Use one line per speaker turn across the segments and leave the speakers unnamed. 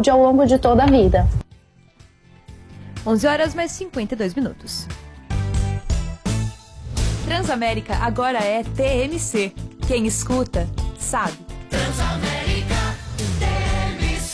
saúde ao longo de toda a vida.
11 horas mais 52 minutos. Transamérica agora é TMC. Quem escuta, sabe. Transamérica TMC.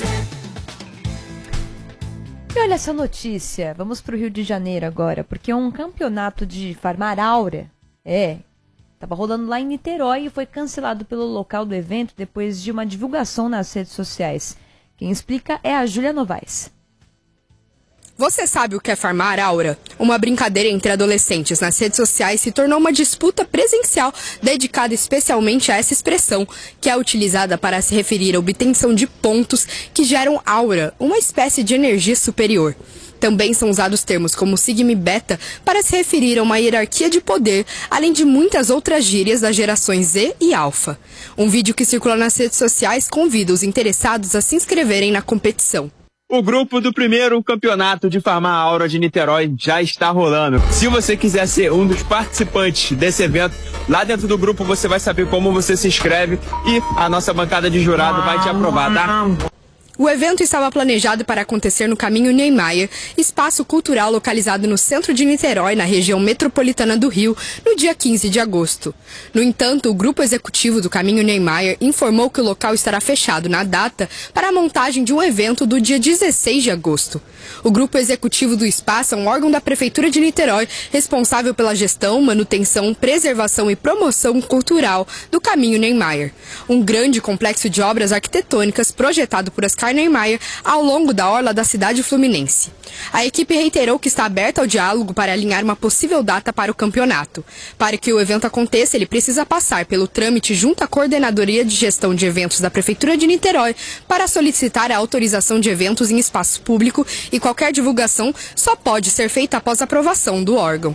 E olha essa notícia. Vamos para o Rio de Janeiro agora, porque um campeonato de Farmar Áurea, estava rolando lá em Niterói e foi cancelado pelo local do evento depois de uma divulgação nas redes sociais. Quem explica é a Júlia Novaes.
Você sabe o que é Farmar Áurea? Uma brincadeira entre adolescentes nas redes sociais se tornou uma disputa presencial dedicada especialmente a essa expressão, que é utilizada para se referir à obtenção de pontos que geram aura, uma espécie de energia superior. Também são usados termos como sigma e beta para se referir a uma hierarquia de poder, além de muitas outras gírias das gerações Z e Alpha. Um vídeo que circula nas redes sociais convida os interessados a se inscreverem na competição.
O grupo do primeiro campeonato de Farmar Áurea de Niterói já está rolando. Se você quiser ser um dos participantes desse evento, lá dentro do grupo você vai saber como você se inscreve e a nossa bancada de jurado vai te aprovar, tá?
O evento estava planejado para acontecer no Caminho Niemeyer, espaço cultural localizado no centro de Niterói, na região metropolitana do Rio, no dia 15 de agosto. No entanto, o grupo executivo do Caminho Niemeyer informou que o local estará fechado na data para a montagem de um evento do dia 16 de agosto. O grupo executivo do espaço é um órgão da Prefeitura de Niterói, responsável pela gestão, manutenção, preservação e promoção cultural do Caminho Niemeyer, um grande complexo de obras arquitetônicas projetado por Oscar Niemeyer ao longo da orla da cidade fluminense. A equipe reiterou que está aberta ao diálogo para alinhar uma possível data para o campeonato. Para que o evento aconteça, ele precisa passar pelo trâmite junto à Coordenadoria de Gestão de Eventos da Prefeitura de Niterói para solicitar a autorização de eventos em espaço público e qualquer divulgação só pode ser feita após aprovação do órgão.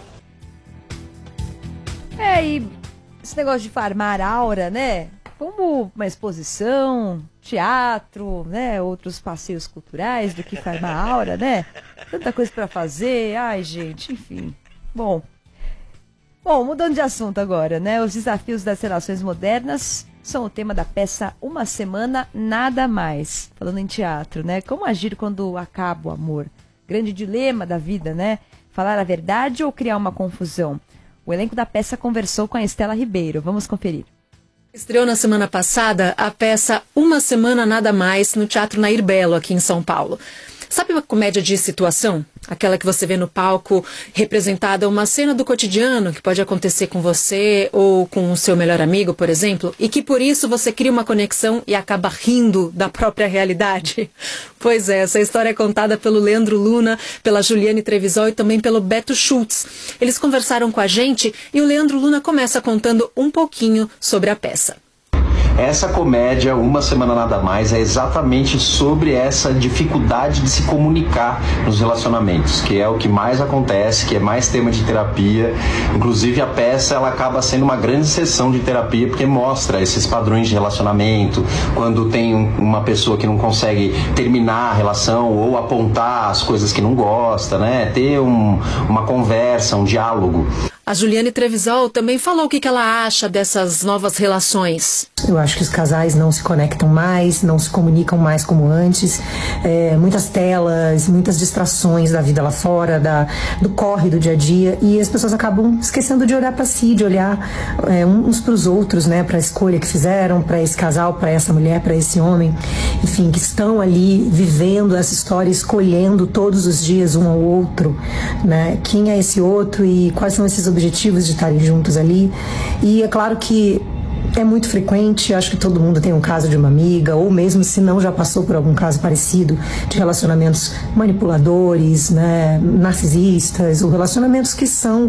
E esse negócio de Farmar Áurea, né? Como uma exposição, teatro, né? Outros passeios culturais do que Farmar Áurea, né? Tanta coisa para fazer. Ai, gente, enfim. Bom, mudando de assunto agora, né? Os desafios das relações modernas são o tema da peça Uma Semana Nada Mais. Falando em teatro, né? Como agir quando acaba o amor? Grande dilema da vida, né? Falar a verdade ou criar uma confusão? O elenco da peça conversou com a Estela Ribeiro. Vamos conferir.
Estreou na semana passada a peça Uma Semana Nada Mais no Teatro Nair Belo, aqui em São Paulo. Sabe uma comédia de situação? Aquela que você vê no palco representada uma cena do cotidiano que pode acontecer com você ou com o seu melhor amigo, por exemplo, e que por isso você cria uma conexão e acaba rindo da própria realidade? Pois é, essa história é contada pelo Leandro Luna, pela Juliane Trevisol e também pelo Beto Schultz. Eles conversaram com a gente e o Leandro Luna começa contando um pouquinho sobre a peça.
Essa comédia, Uma Semana Nada Mais, é exatamente sobre essa dificuldade de se comunicar nos relacionamentos, que é o que mais acontece, que é mais tema de terapia. Inclusive a peça ela acaba sendo uma grande sessão de terapia, porque mostra esses padrões de relacionamento, quando tem uma pessoa que não consegue terminar a relação ou apontar as coisas que não gosta, né? Ter uma conversa, um diálogo.
A Juliane Trevisol também falou o que ela acha dessas novas relações.
Eu acho que os casais não se conectam mais, não se comunicam mais como antes. Muitas telas, muitas distrações da vida lá fora, do corre do dia a dia. E as pessoas acabam esquecendo de olhar para si, de olhar uns para os outros, né? Para a escolha que fizeram, para esse casal, para essa mulher, para esse homem. Enfim, que estão ali vivendo essa história, escolhendo todos os dias um ao outro, né? Quem é esse outro e quais são esses objetivos de estarem juntos ali. E é claro que é muito frequente, acho que todo mundo tem um caso de uma amiga, ou mesmo se não já passou por algum caso parecido, de relacionamentos manipuladores, né, narcisistas, ou relacionamentos que são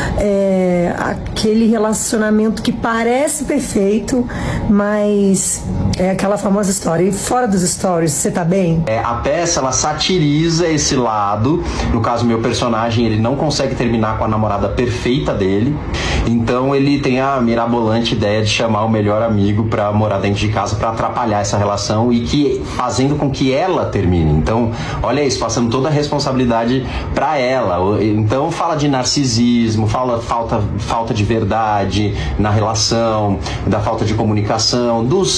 aquele relacionamento que parece perfeito, mas é aquela famosa história. E fora dos stories, você tá bem?
A peça, ela satiriza esse lado. No caso, meu personagem, ele não consegue terminar com a namorada perfeita dele, então ele tem a mirabolante ideia de chamar o melhor amigo para morar dentro de casa, para atrapalhar essa relação e fazendo com que ela termine. Então, olha isso, passando toda a responsabilidade para ela. Então, fala de narcisismo, fala falta de verdade na relação, da falta de comunicação, dos tipos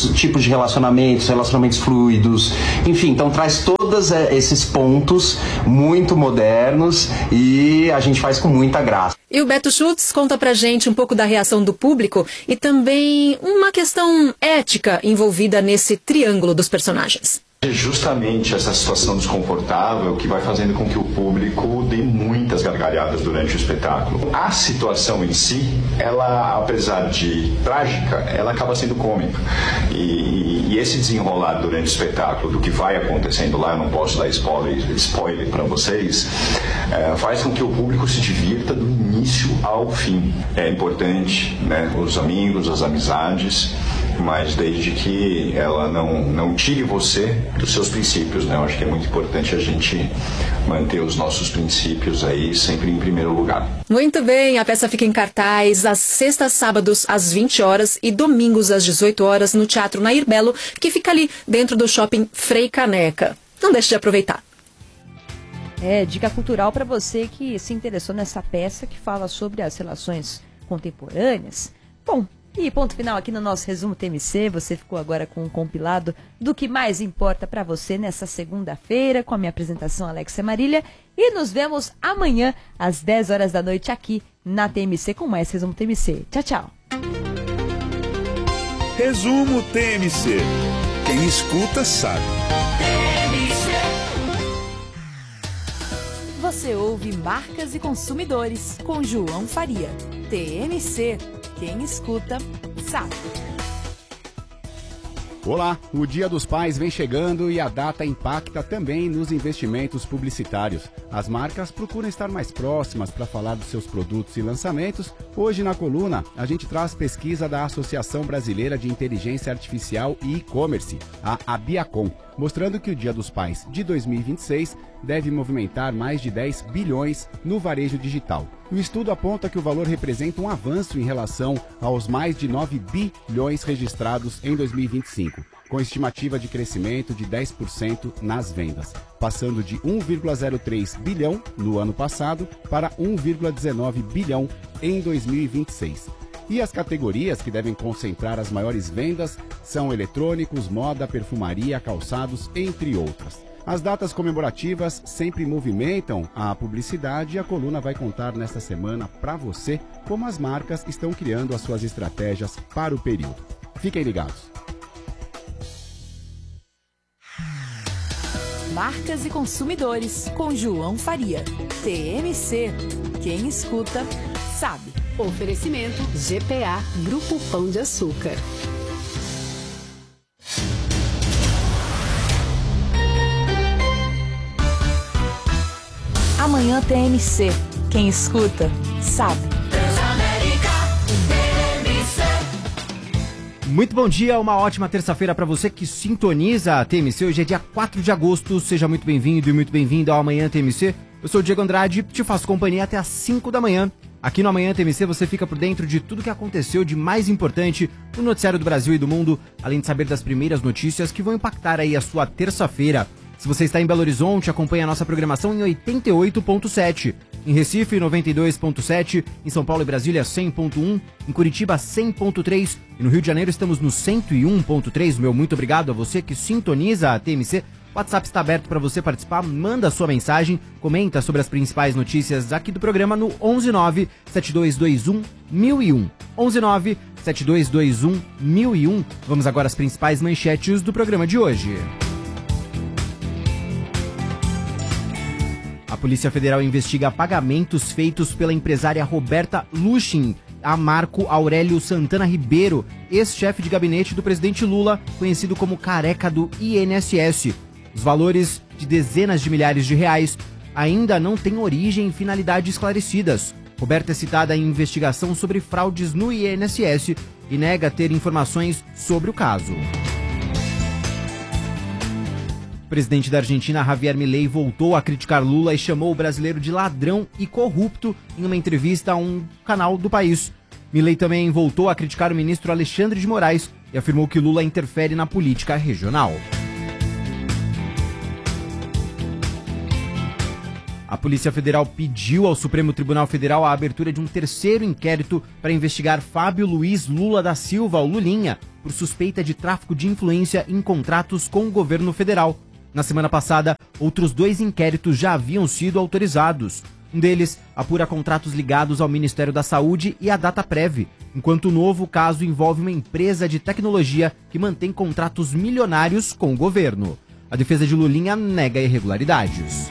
de relacionamentos fluidos, enfim, então traz todos esses pontos muito modernos e a gente faz com muita graça.
E o Beto Schultz conta pra gente um pouco da reação do público e também uma questão ética envolvida nesse triângulo dos personagens.
É justamente essa situação desconfortável que vai fazendo com que o público dê muitas gargalhadas durante o espetáculo. A situação em si, ela, apesar de trágica, ela acaba sendo cômica. E esse desenrolar durante o espetáculo do que vai acontecendo lá, eu não posso dar spoiler para vocês, faz com que o público se divirta do início ao fim. É importante, né, os amigos, as amizades, mas desde que ela não tire você dos seus princípios, né? Eu acho que é muito importante a gente manter os nossos princípios aí sempre em primeiro lugar.
Muito bem, a peça fica em cartaz às sextas, sábados às 20 horas e domingos às 18 horas no Teatro Nair Belo, que fica ali dentro do Shopping Frei Caneca. Não deixe de aproveitar.
Dica cultural para você que se interessou nessa peça que fala sobre as relações contemporâneas. Bom, e ponto final aqui no nosso resumo TMC. Você ficou agora com um compilado do que mais importa para você nessa segunda-feira, com a minha apresentação Alexia Marília. E nos vemos amanhã às 10 horas da noite aqui na TMC com mais Resumo TMC. Tchau, tchau.
Resumo TMC. Quem escuta sabe.
Você ouve Marcas e Consumidores com João Faria. TMC. Quem escuta, sabe.
Olá, o Dia dos Pais vem chegando e a data impacta também nos investimentos publicitários. As marcas procuram estar mais próximas para falar dos seus produtos e lançamentos. Hoje na coluna, a gente traz pesquisa da Associação Brasileira de Inteligência Artificial e E-Commerce, a ABIACOM, mostrando que o Dia dos Pais de 2026 deve movimentar mais de 10 bilhões no varejo digital. O estudo aponta que o valor representa um avanço em relação aos mais de 9 bilhões registrados em 2025, com estimativa de crescimento de 10% nas vendas, passando de 1,03 bilhão no ano passado para 1,19 bilhão em 2026. E as categorias que devem concentrar as maiores vendas são eletrônicos, moda, perfumaria, calçados, entre outras. As datas comemorativas sempre movimentam a publicidade e a coluna vai contar nesta semana para você como as marcas estão criando as suas estratégias para o período. Fiquem ligados.
Marcas e Consumidores com João Faria. TMC. Quem escuta, sabe.
Oferecimento GPA Grupo Pão de Açúcar.
Amanhã TMC. Quem escuta, sabe.
Muito bom dia, uma ótima terça-feira para você que sintoniza a TMC. Hoje é dia 4 de agosto, seja muito bem-vindo e muito bem-vinda ao Amanhã TMC. Eu sou o Diego Andrade, te faço companhia até às 5 da manhã. Aqui no Amanhã TMC você fica por dentro de tudo que aconteceu de mais importante no noticiário do Brasil e do mundo, além de saber das primeiras notícias que vão impactar aí a sua terça-feira. Se você está em Belo Horizonte, acompanhe a nossa programação em 88.7. Em Recife, 92.7. Em São Paulo e Brasília, 100.1. Em Curitiba, 100.3. E no Rio de Janeiro estamos no 101.3. Meu muito obrigado a você que sintoniza a TMC. O WhatsApp está aberto para você participar. Manda a sua mensagem. Comenta sobre as principais notícias aqui do programa no 119-7221-1001. 119-7221-1001. Vamos agora às principais manchetes do programa de hoje. A Polícia Federal investiga pagamentos feitos pela empresária Roberta Luchin a Marco Aurélio Santana Ribeiro, ex-chefe de gabinete do presidente Lula, conhecido como careca do INSS. Os valores de dezenas de milhares de reais ainda não têm origem e finalidade esclarecidas. Roberta é citada em investigação sobre fraudes no INSS e nega ter informações sobre o caso. O presidente da Argentina, Javier Milei, voltou a criticar Lula e chamou o brasileiro de ladrão e corrupto em uma entrevista a um canal do país. Milei também voltou a criticar o ministro Alexandre de Moraes e afirmou que Lula interfere na política regional. A Polícia Federal pediu ao Supremo Tribunal Federal a abertura de um terceiro inquérito para investigar Fábio Luiz Lula da Silva, o Lulinha, por suspeita de tráfico de influência em contratos com o governo federal. Na semana passada, outros 2 inquéritos já haviam sido autorizados. Um deles apura contratos ligados ao Ministério da Saúde e à Dataprev, enquanto o novo caso envolve uma empresa de tecnologia que mantém contratos milionários com o governo. A defesa de Lulinha nega irregularidades.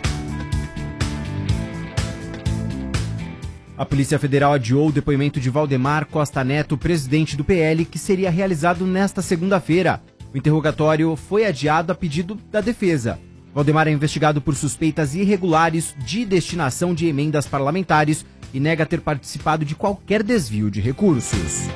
A Polícia Federal adiou o depoimento de Valdemar Costa Neto, presidente do PL, que seria realizado nesta segunda-feira. O interrogatório foi adiado a pedido da defesa. Valdemar é investigado por suspeitas irregulares de destinação de emendas parlamentares e nega ter participado de qualquer desvio de recursos.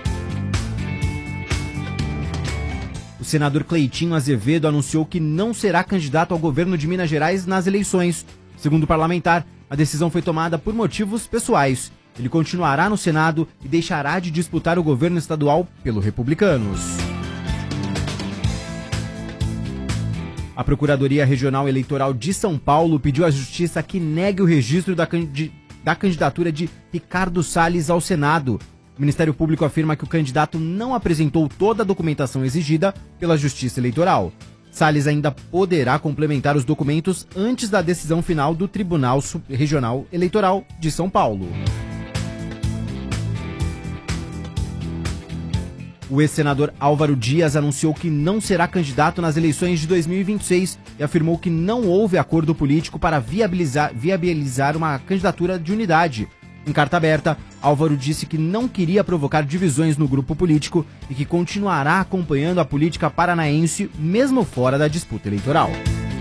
O senador Cleitinho Azevedo anunciou que não será candidato ao governo de Minas Gerais nas eleições. Segundo o parlamentar, a decisão foi tomada por motivos pessoais. Ele continuará no Senado e deixará de disputar o governo estadual pelo Republicanos. A Procuradoria Regional Eleitoral de São Paulo pediu à Justiça que negue o registro da candidatura de Ricardo Salles ao Senado. O Ministério Público afirma que o candidato não apresentou toda a documentação exigida pela Justiça Eleitoral. Salles ainda poderá complementar os documentos antes da decisão final do Tribunal Regional Eleitoral de São Paulo. O ex-senador Álvaro Dias anunciou que não será candidato nas eleições de 2026 e afirmou que não houve acordo político para viabilizar uma candidatura de unidade. Em carta aberta, Álvaro disse que não queria provocar divisões no grupo político e que continuará acompanhando a política paranaense mesmo fora da disputa eleitoral.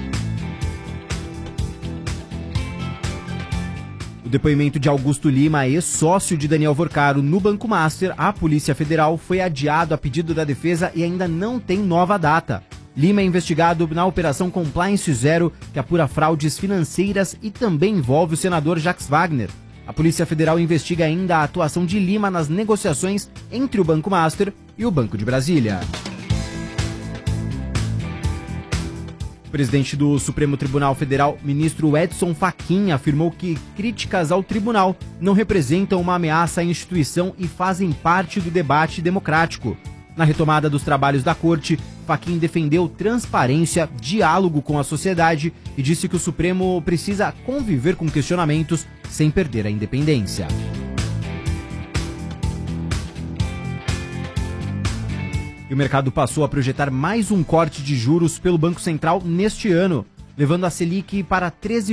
O depoimento de Augusto Lima, ex-sócio de Daniel Vorcaro no Banco Master, à Polícia Federal, foi adiado a pedido da defesa e ainda não tem nova data. Lima é investigado na Operação Compliance Zero, que apura fraudes financeiras e também envolve o senador Jacques Wagner. A Polícia Federal investiga ainda a atuação de Lima nas negociações entre o Banco Master e o Banco de Brasília. O presidente do Supremo Tribunal Federal, ministro Edson Fachin, afirmou que críticas ao tribunal não representam uma ameaça à instituição e fazem parte do debate democrático. Na retomada dos trabalhos da corte, Fachin defendeu transparência, diálogo com a sociedade e disse que o Supremo precisa conviver com questionamentos sem perder a independência. E o mercado passou a projetar mais um corte de juros pelo Banco Central neste ano, levando a Selic para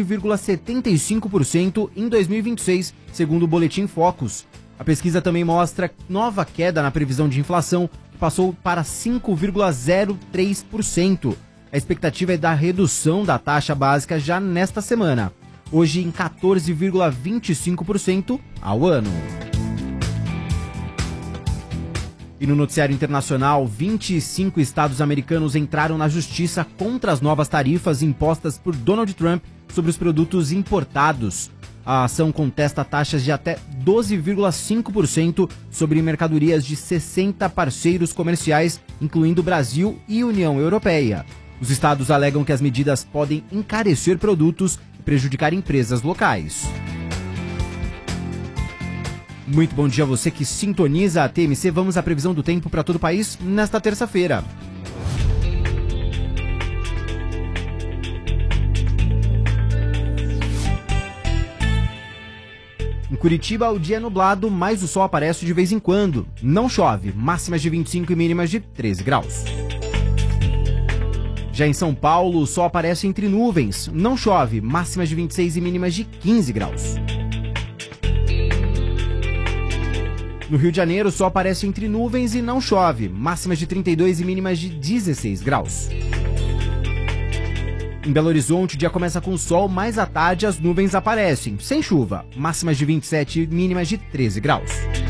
13,75% em 2026, segundo o Boletim Focus. A pesquisa também mostra nova queda na previsão de inflação, que passou para 5,03%. A expectativa é da redução da taxa básica já nesta semana, hoje em 14,25% ao ano. E no noticiário internacional, 25 estados americanos entraram na justiça contra as novas tarifas impostas por Donald Trump sobre os produtos importados. A ação contesta taxas de até 12,5% sobre mercadorias de 60 parceiros comerciais, incluindo Brasil e União Europeia. Os estados alegam que as medidas podem encarecer produtos e prejudicar empresas locais. Muito bom dia a você que sintoniza a TMC. Vamos à previsão do tempo para todo o país nesta terça-feira. Em Curitiba, o dia é nublado, mas o sol aparece de vez em quando. Não chove, máximas de 25 e mínimas de 13 graus. Já em São Paulo, o sol aparece entre nuvens. Não chove, máximas de 26 e mínimas de 15 graus. No Rio de Janeiro, o sol aparece entre nuvens e não chove, máximas de 32 e mínimas de 16 graus. Em Belo Horizonte, o dia começa com sol, mas à tarde as nuvens aparecem, sem chuva, máximas de 27 e mínimas de 13 graus.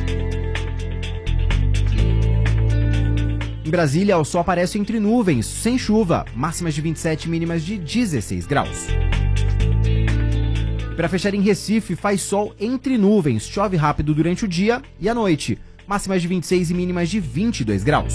Em Brasília, o sol aparece entre nuvens, sem chuva, máximas de 27 e mínimas de 16 graus. Para fechar, em Recife, faz sol entre nuvens, chove rápido durante o dia e a noite, máximas de 26 e mínimas de 22 graus.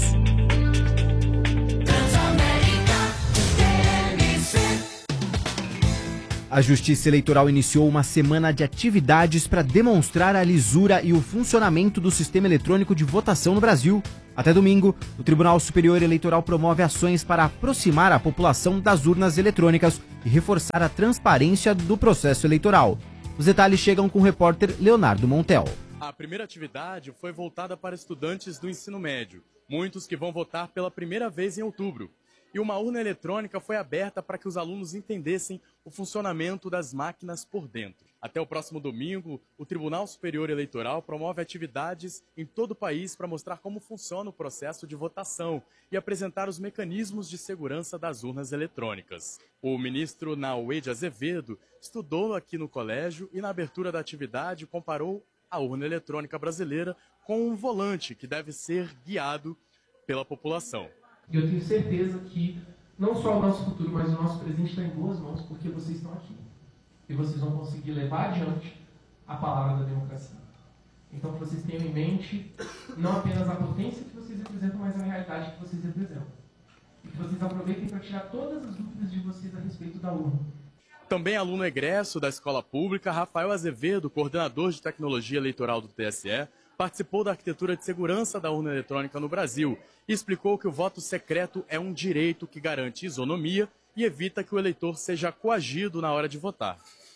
A Justiça Eleitoral iniciou uma semana de atividades para demonstrar a lisura e o funcionamento do sistema eletrônico de votação no Brasil. Até domingo, o Tribunal Superior Eleitoral promove ações para aproximar a população das urnas eletrônicas e reforçar a transparência do processo eleitoral. Os detalhes chegam com o repórter Leonardo Montel.
A primeira atividade foi voltada para estudantes do ensino médio, muitos que vão votar pela primeira vez em outubro. E uma urna eletrônica foi aberta para que os alunos entendessem o funcionamento das máquinas por dentro. Até o próximo domingo, o Tribunal Superior Eleitoral promove atividades em todo o país para mostrar como funciona o processo de votação e apresentar os mecanismos de segurança das urnas eletrônicas. O ministro Nauede Azevedo estudou aqui no colégio e na abertura da atividade comparou a urna eletrônica brasileira com um volante que deve ser guiado pela população.
E eu tenho certeza que não só o nosso futuro, mas o nosso presente está em boas mãos, porque vocês estão aqui. E vocês vão conseguir levar adiante a palavra da democracia. Então, que vocês tenham em mente não apenas a potência que vocês representam, mas a realidade que vocês representam. E que vocês aproveitem para tirar todas as dúvidas de vocês a respeito da urna.
Também aluno egresso da escola pública, Rafael Azevedo, coordenador de tecnologia eleitoral do TSE, participou da arquitetura de segurança da urna eletrônica no Brasil e explicou que o voto secreto é um direito que garante isonomia e evita que o eleitor seja coagido na hora de votar.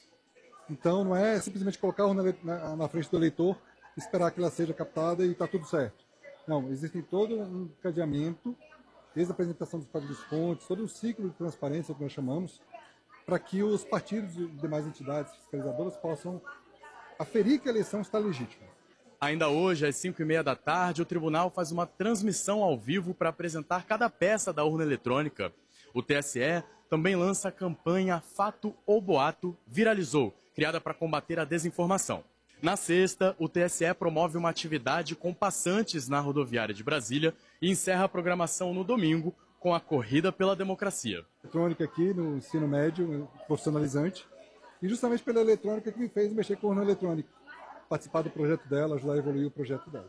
Então não é simplesmente colocar a urna na frente do eleitor, esperar que ela seja captada e está tudo certo. Não, existe todo um cadeamento, desde a apresentação dos códigos-fontes, todo o ciclo de transparência que nós chamamos, para que os partidos e demais entidades fiscalizadoras possam aferir que a eleição está legítima.
Ainda hoje, às 5h30 da tarde, o tribunal faz uma transmissão ao vivo para apresentar cada peça da urna eletrônica. O TSE também lança a campanha Fato ou Boato Viralizou, criada para combater a desinformação. Na sexta, o TSE promove uma atividade com passantes na rodoviária de Brasília e encerra a programação no domingo com a Corrida pela Democracia.
Eletrônica aqui no ensino médio, profissionalizante, e justamente pela eletrônica que me fez mexer com a urna eletrônica. Participar do projeto dela, ajudar a evoluir o projeto dela.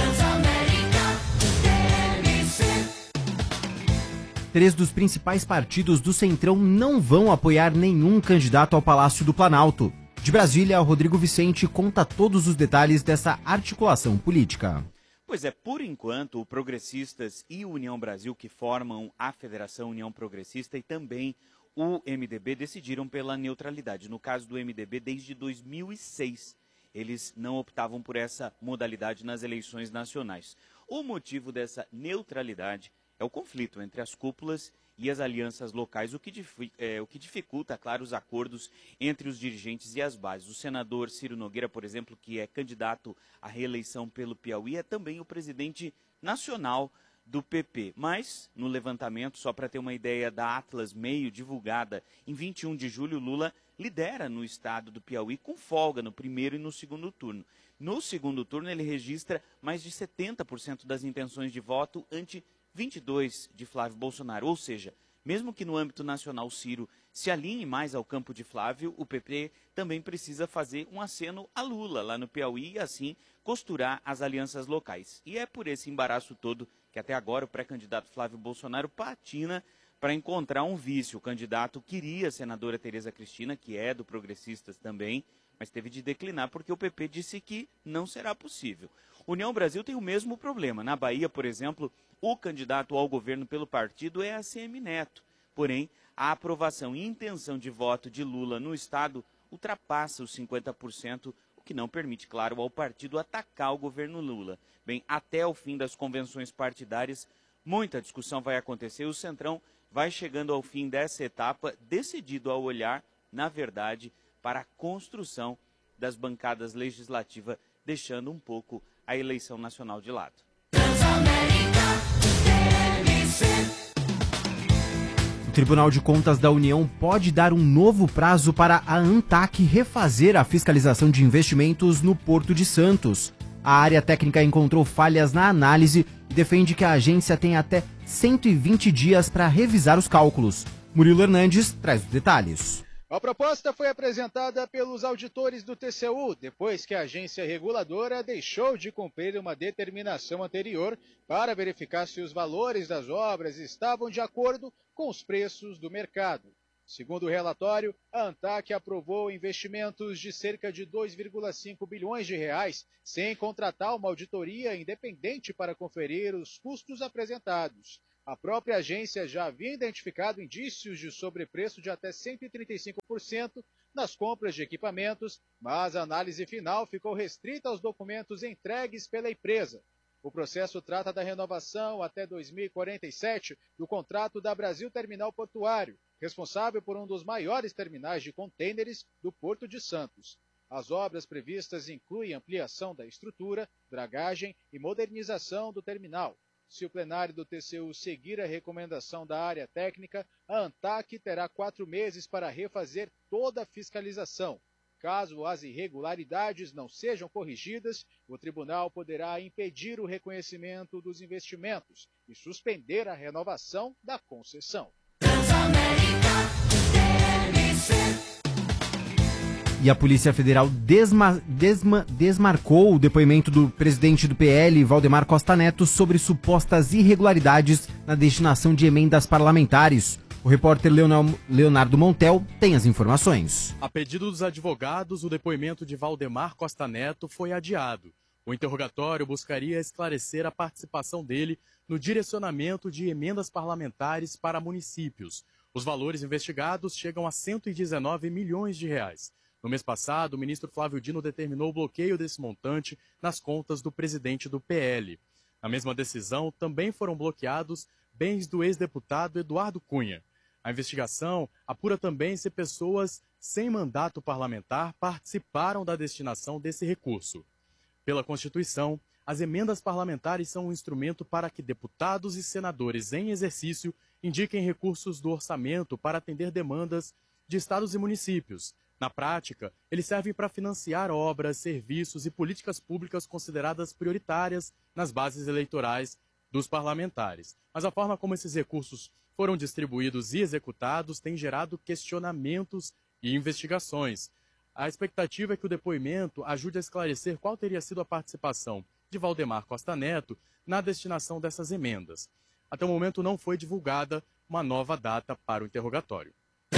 Três dos principais partidos do Centrão não vão apoiar nenhum candidato ao Palácio do Planalto. De Brasília, Rodrigo Vicente conta todos os detalhes dessa articulação política.
Pois é, por enquanto, o Progressistas e o União Brasil, que formam a Federação União Progressista, e também o MDB, decidiram pela neutralidade. No caso do MDB, desde 2006. Eles não optavam por essa modalidade nas eleições nacionais. O motivo dessa neutralidade é o conflito entre as cúpulas e as alianças locais, o que dificulta, claro, os acordos entre os dirigentes e as bases. O senador Ciro Nogueira, por exemplo, que é candidato à reeleição pelo Piauí, é também o presidente nacional do PP. Mas, no levantamento, só para ter uma ideia da Atlas Meio, divulgada em 21 de julho, Lula lidera no estado do Piauí com folga no primeiro e no segundo turno. No segundo turno, ele registra mais de 70% das intenções de voto ante 22% de Flávio Bolsonaro. Ou seja, mesmo que no âmbito nacional Ciro se alinhe mais ao campo de Flávio, o PP também precisa fazer um aceno a Lula lá no Piauí e assim costurar as alianças locais. E é por esse embaraço todo que até agora o pré-candidato Flávio Bolsonaro patina para encontrar um vice. O candidato queria a senadora Tereza Cristina, que é do Progressistas também, mas teve de declinar porque o PP disse que não será possível. União Brasil tem o mesmo problema. Na Bahia, por exemplo, o candidato ao governo pelo partido é ACM Neto. Porém, a aprovação e intenção de voto de Lula no estado ultrapassa os 50%, o que não permite, claro, ao partido atacar o governo Lula. Bem, até o fim das convenções partidárias, muita discussão vai acontecer e o Centrão vai chegando ao fim dessa etapa, decidido a olhar, na verdade, para a construção das bancadas legislativas, deixando um pouco a eleição nacional de lado.
O Tribunal de Contas da União pode dar um novo prazo para a ANTAQ refazer a fiscalização de investimentos no Porto de Santos. A área técnica encontrou falhas na análise e defende que a agência tem até 120 dias para revisar os cálculos. Murilo Hernandes traz os detalhes.
A proposta foi apresentada pelos auditores do TCU, depois que a agência reguladora deixou de cumprir uma determinação anterior para verificar se os valores das obras estavam de acordo com os preços do mercado. Segundo o relatório, a ANTAQ aprovou investimentos de cerca de 2,5 bilhões de reais, sem contratar uma auditoria independente para conferir os custos apresentados. A própria agência já havia identificado indícios de sobrepreço de até 135% nas compras de equipamentos, mas a análise final ficou restrita aos documentos entregues pela empresa. O processo trata da renovação até 2047 do contrato da Brasil Terminal Portuário, responsável por um dos maiores terminais de contêineres do Porto de Santos. As obras previstas incluem ampliação da estrutura, dragagem e modernização do terminal. Se o plenário do TCU seguir a recomendação da área técnica, a ANTAQ terá 4 meses para refazer toda a fiscalização. Caso as irregularidades não sejam corrigidas, o tribunal poderá impedir o reconhecimento dos investimentos e suspender a renovação da concessão.
E a Polícia Federal desmarcou o depoimento do presidente do PL, Valdemar Costa Neto, sobre supostas irregularidades na destinação de emendas parlamentares. O repórter Leonardo Montel tem as informações.
A pedido dos advogados, o depoimento de Valdemar Costa Neto foi adiado. O interrogatório buscaria esclarecer a participação dele no direcionamento de emendas parlamentares para municípios. Os valores investigados chegam a 119 milhões de reais. No mês passado, o ministro Flávio Dino determinou o bloqueio desse montante nas contas do presidente do PL. Na mesma decisão, também foram bloqueados bens do ex-deputado Eduardo Cunha. A investigação apura também se pessoas sem mandato parlamentar participaram da destinação desse recurso. Pela Constituição, as emendas parlamentares são um instrumento para que deputados e senadores em exercício indiquem recursos do orçamento para atender demandas de estados e municípios. Na prática, eles servem para financiar obras, serviços e políticas públicas consideradas prioritárias nas bases eleitorais dos parlamentares. Mas a forma como esses recursos foram distribuídos e executados tem gerado questionamentos e investigações. A expectativa é que o depoimento ajude a esclarecer qual teria sido a participação de Valdemar Costa Neto na destinação dessas emendas. Até o momento não foi divulgada uma nova data para o interrogatório.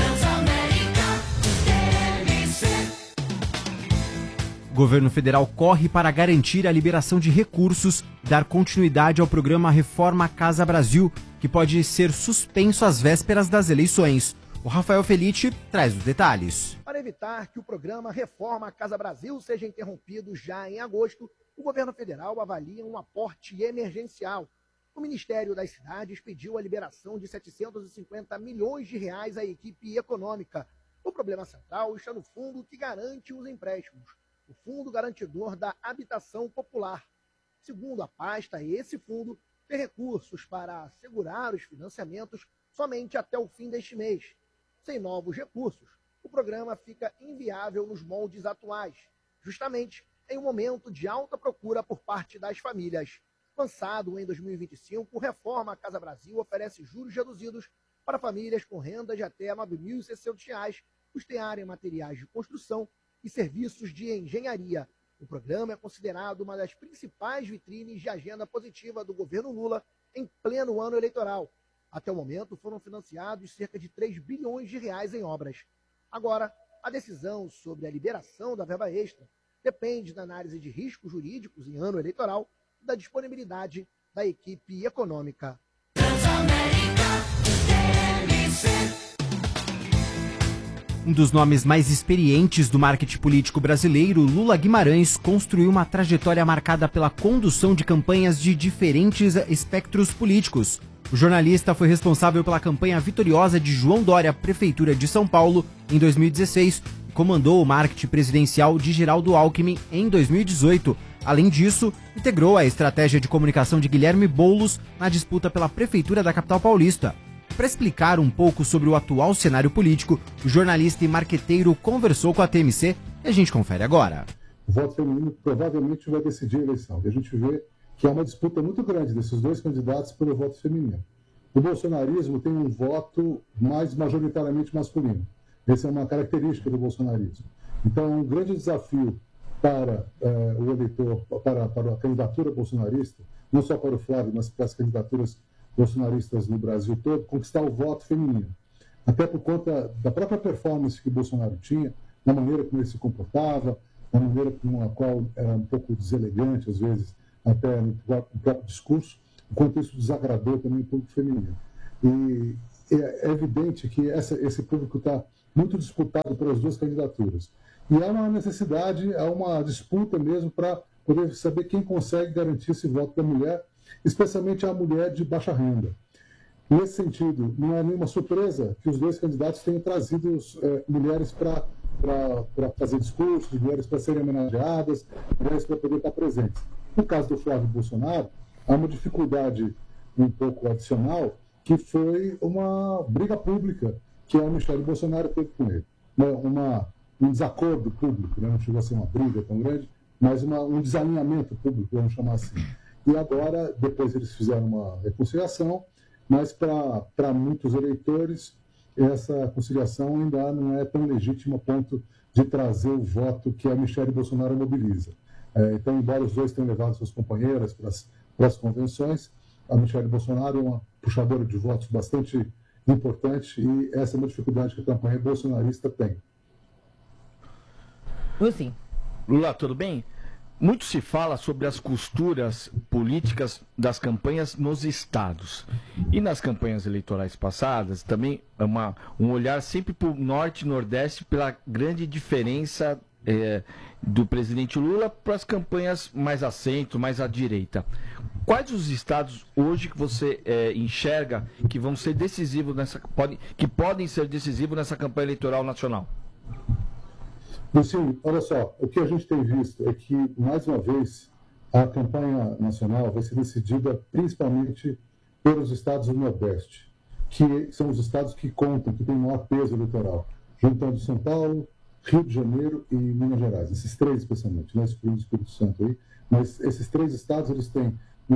O governo federal corre para garantir a liberação de recursos e dar continuidade ao programa Reforma Casa Brasil, que pode ser suspenso às vésperas das eleições. O Rafael Felice traz os detalhes.
Para evitar que o programa Reforma Casa Brasil seja interrompido já em agosto, o governo federal avalia um aporte emergencial. O Ministério das Cidades pediu a liberação de 750 milhões de reais à equipe econômica. O problema central está no fundo que garante os empréstimos, o Fundo Garantidor da Habitação Popular. Segundo a pasta, esse fundo tem recursos para assegurar os financiamentos somente até o fim deste mês. Sem novos recursos, o programa fica inviável nos moldes atuais, justamente em um momento de alta procura por parte das famílias. Lançado em 2025, o Reforma Casa Brasil oferece juros reduzidos para famílias com renda de até R$ 9.600 custearem materiais de construção e serviços de engenharia. O programa é considerado uma das principais vitrines de agenda positiva do governo Lula em pleno ano eleitoral. Até o momento foram financiados cerca de 3 bilhões de reais em obras. Agora, a decisão sobre a liberação da verba extra depende da análise de riscos jurídicos em ano eleitoral e da disponibilidade da equipe econômica.
Um dos nomes mais experientes do marketing político brasileiro, Lula Guimarães, construiu uma trajetória marcada pela condução de campanhas de diferentes espectros políticos. O jornalista foi responsável pela campanha vitoriosa de João Dória à Prefeitura de São Paulo em 2016 e comandou o marketing presidencial de Geraldo Alckmin em 2018. Além disso, integrou a estratégia de comunicação de Guilherme Boulos na disputa pela Prefeitura da capital paulista. Para explicar um pouco sobre o atual cenário político, o jornalista e marqueteiro conversou com a TMC e a gente confere agora.
O voto feminino provavelmente vai decidir a eleição. E a gente vê que há uma disputa muito grande desses dois candidatos pelo voto feminino. O bolsonarismo tem um voto mais majoritariamente masculino. Essa é uma característica do bolsonarismo. Então, é um grande desafio para o eleitor, para a candidatura bolsonarista, não só para o Flávio, mas para as candidaturas bolsonaristas no Brasil todo, conquistar o voto feminino. até por conta da própria performance que o Bolsonaro tinha, na maneira como ele se comportava, na maneira com a qual era um pouco deselegante, às vezes, até no próprio discurso, enquanto isso desagradou também o público feminino. E é evidente que esse público está muito disputado pelas duas candidaturas. E há uma necessidade, há uma disputa mesmo para poder saber quem consegue garantir esse voto da mulher, especialmente a mulher de baixa renda. Nesse sentido, não é nenhuma surpresa que os dois candidatos tenham trazido mulheres para fazer discursos, mulheres para serem homenageadas, mulheres para poder estar presentes. No caso do Flávio Bolsonaro, há uma dificuldade um pouco adicional, que foi uma briga pública que a Michelle Bolsonaro teve com ele. Um desacordo público, né? Não chegou a ser uma briga tão grande, mas um desalinhamento público, vamos chamar assim. E agora, depois eles fizeram uma reconciliação, mas para muitos eleitores, essa conciliação ainda não é tão legítima a ponto de trazer o voto que a Michelle Bolsonaro mobiliza. Então, embora os dois tenham levado suas companheiras para as convenções, a Michelle Bolsonaro é uma puxadora de votos bastante importante e essa é uma dificuldade que a campanha bolsonarista tem.
Sim.
Lula, tudo bem? Muito se fala sobre as costuras políticas das campanhas nos estados. E nas campanhas eleitorais passadas, também um olhar sempre para o norte e nordeste pela grande diferença do presidente Lula para as campanhas mais a centro, mais à direita. Quais os estados hoje que você enxerga que vão ser decisivos que podem ser decisivos nessa campanha eleitoral nacional?
Luciano, olha só, o que a gente tem visto é que, mais uma vez, a campanha nacional vai ser decidida principalmente pelos estados do Nordeste, que são os estados que contam, que têm maior peso eleitoral, juntando São Paulo, Rio de Janeiro e Minas Gerais, esses três especialmente, não excluindo o Espírito Santo aí, mas esses três estados eles têm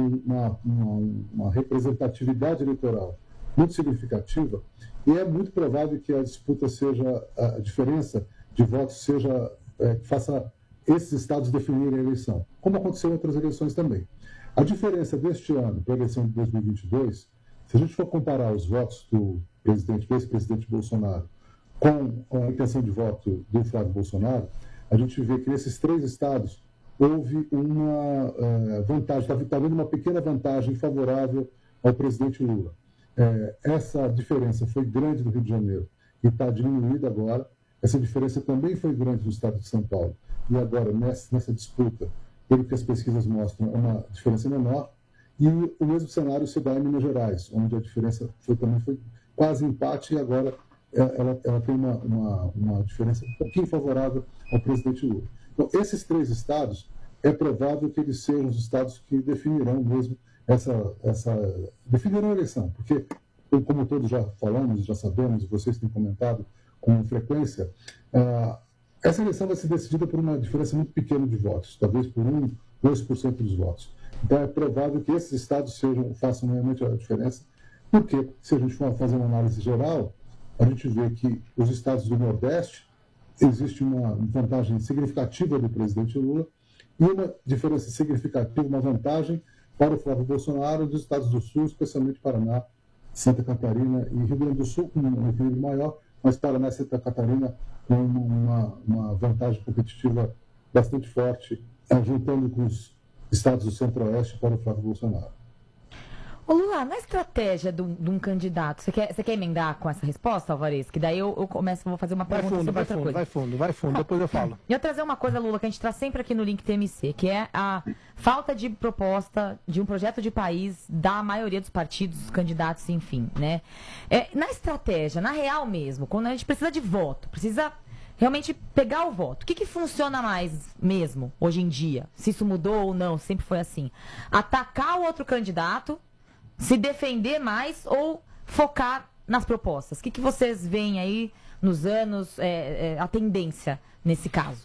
uma representatividade eleitoral muito significativa e é muito provável que a disputa seja, a diferença de votos seja, faça esses estados definirem a eleição, como aconteceu em outras eleições também. A diferença deste ano para a eleição de 2022, se a gente for comparar os votos do ex-presidente Bolsonaro com a intenção de voto do Flávio Bolsonaro, a gente vê que nesses três estados houve uma vantagem, está havendo uma pequena vantagem favorável ao presidente Lula. Essa diferença foi grande no Rio de Janeiro e está diminuída agora. Essa diferença também foi grande no estado de São Paulo. E agora, nessa disputa, pelo que as pesquisas mostram, é uma diferença menor. E o mesmo cenário se dá em Minas Gerais, onde a diferença também foi quase empate e agora ela tem uma diferença um pouquinho favorável ao presidente Lula. Então, esses três estados, é provável que eles sejam os estados que definirão mesmo definirão a eleição, porque, como todos já falamos, já sabemos, vocês têm comentado com frequência, essa eleição vai ser decidida por uma diferença muito pequena de votos, talvez por 2% dos votos. Então, é provável que esses estados façam realmente a diferença, porque, se a gente for fazer uma análise geral, a gente vê que os estados do Nordeste existe uma vantagem significativa do presidente Lula e uma diferença significativa, uma vantagem para o Flávio Bolsonaro dos estados do Sul, especialmente Paraná, Santa Catarina e Rio Grande do Sul, com um equilíbrio maior, mas Paraná e Santa Catarina com uma vantagem competitiva bastante forte, juntando com os estados do Centro-Oeste para o Flávio Bolsonaro.
Ô Lula, na estratégia de um candidato, você quer emendar com essa resposta, Alvarez? Que daí eu vou fazer uma pergunta sobre outra coisa.
Vai fundo, depois eu falo.
E eu trazer uma coisa, Lula, que a gente traz sempre aqui no Link TMC, que é a falta de proposta de um projeto de país da maioria dos partidos, dos candidatos, enfim, né? Na estratégia, na real mesmo, quando a gente precisa de voto, precisa realmente pegar o voto. O que funciona mais mesmo, hoje em dia? Se isso mudou ou não, sempre foi assim. Atacar o outro candidato, se defender mais ou focar nas propostas? O que vocês veem aí nos anos, a tendência nesse caso?